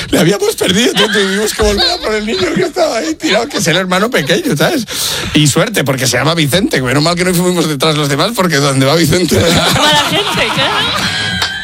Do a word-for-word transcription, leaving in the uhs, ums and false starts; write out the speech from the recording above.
le habíamos perdido, tío, tuvimos que volver a por el niño que estaba ahí tirado, que es el hermano pequeño, ¿sabes? Y suerte, porque se llama Vicente, menos mal que no fuimos detrás los demás, porque donde va Vicente... Mala gente, claro.